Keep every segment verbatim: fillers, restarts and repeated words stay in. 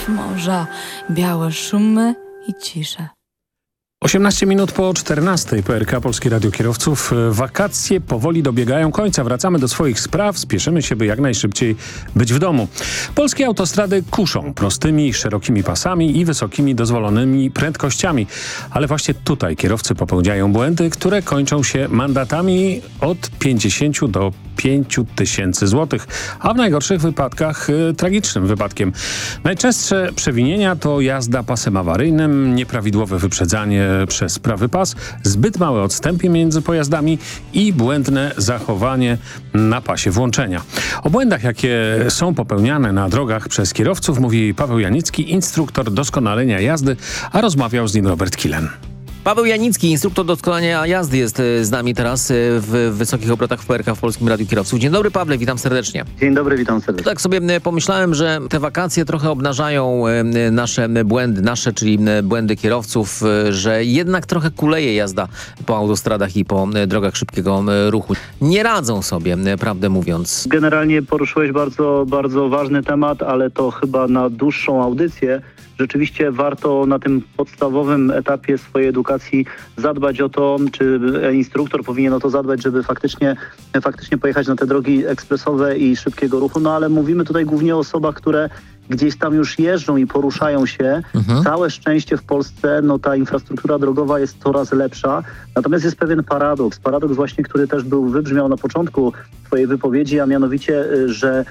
znów morza, białe szumy i cisza. osiemnaście minut po czternastej. P R K, Polskie Radio Kierowców. Wakacje powoli dobiegają końca. Wracamy do swoich spraw. Spieszymy się, by jak najszybciej być w domu. Polskie autostrady kuszą prostymi, szerokimi pasami i wysokimi dozwolonymi prędkościami. Ale właśnie tutaj kierowcy popełniają błędy, które kończą się mandatami od pięćdziesięciu do pięciu tysięcy złotych, a w najgorszych wypadkach y, tragicznym wypadkiem. Najczęstsze przewinienia to jazda pasem awaryjnym, nieprawidłowe wyprzedzanie przez prawy pas, zbyt małe odstępy między pojazdami i błędne zachowanie na pasie włączenia. O błędach, jakie są popełniane na drogach przez kierowców, mówi Paweł Janicki, instruktor doskonalenia jazdy, a rozmawiał z nim Robert Kilen. Paweł Janicki, instruktor doskonalenia jazdy, jest z nami teraz w wysokich obrotach w P R K w Polskim Radiu Kierowców. Dzień dobry, Pawle, witam serdecznie. Dzień dobry, witam serdecznie. Tak sobie pomyślałem, że te wakacje trochę obnażają nasze błędy, nasze, czyli błędy kierowców, że jednak trochę kuleje jazda po autostradach i po drogach szybkiego ruchu. Nie radzą sobie, prawdę mówiąc. Generalnie poruszyłeś bardzo, bardzo ważny temat, ale to chyba na dłuższą audycję. Rzeczywiście warto na tym podstawowym etapie swojej edukacji zadbać o to, czy instruktor powinien o to zadbać, żeby faktycznie, faktycznie pojechać na te drogi ekspresowe i szybkiego ruchu. No ale mówimy tutaj głównie o osobach, które gdzieś tam już jeżdżą i poruszają się. Mhm. Całe szczęście w Polsce, no ta infrastruktura drogowa jest coraz lepsza. Natomiast jest pewien paradoks. Paradoks właśnie, który też był, wybrzmiał na początku twojej wypowiedzi, a mianowicie, że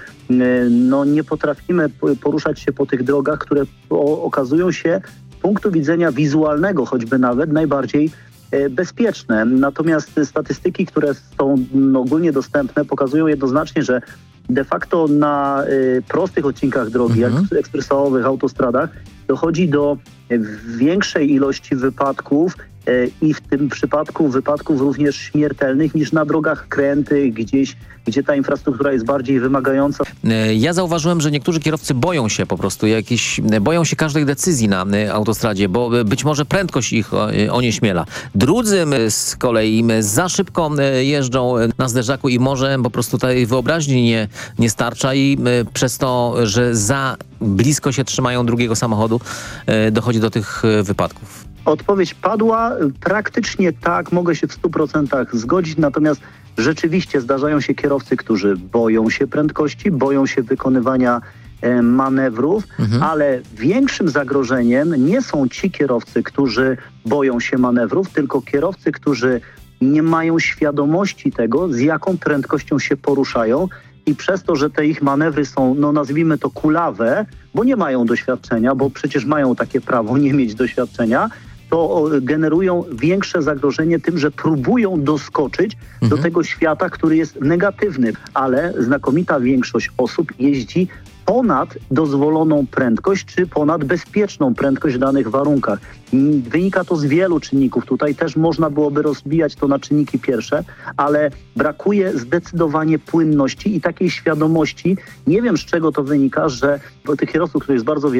no, nie potrafimy poruszać się po tych drogach, które okazują się z punktu widzenia wizualnego choćby nawet najbardziej bezpieczne. Natomiast statystyki, które są no, ogólnie dostępne, pokazują jednoznacznie, że de facto na y, prostych odcinkach drogi, mhm. jak ekspresowych, autostradach, dochodzi do y, większej ilości wypadków y, i w tym przypadku wypadków również śmiertelnych niż na drogach krętych, gdzieś, gdzie ta infrastruktura jest bardziej wymagająca. Ja zauważyłem, że niektórzy kierowcy boją się po prostu, jakiś, boją się każdej decyzji na autostradzie, bo być może prędkość ich onieśmiela. Drudzy z kolei za szybko jeżdżą na zderzaku i może po prostu tej wyobraźni nie, nie starcza i przez to, że za blisko się trzymają drugiego samochodu, dochodzi do tych wypadków. Odpowiedź padła. Praktycznie tak, mogę się w stu procentach zgodzić, natomiast rzeczywiście zdarzają się kierowcy, którzy boją się prędkości, boją się wykonywania e, manewrów, mhm. ale większym zagrożeniem nie są ci kierowcy, którzy boją się manewrów, tylko kierowcy, którzy nie mają świadomości tego, z jaką prędkością się poruszają i przez to, że te ich manewry są, no nazwijmy to kulawe, bo nie mają doświadczenia, bo przecież mają takie prawo nie mieć doświadczenia, to generują większe zagrożenie tym, że próbują doskoczyć mhm. do tego świata, który jest negatywny. Ale znakomita większość osób jeździ ponad dozwoloną prędkość, czy ponad bezpieczną prędkość w danych warunkach. Wynika to z wielu czynników. Tutaj też można byłoby rozbijać to na czynniki pierwsze, ale brakuje zdecydowanie płynności i takiej świadomości. Nie wiem, z czego to wynika, że tych kierowców, których jest bardzo wiele,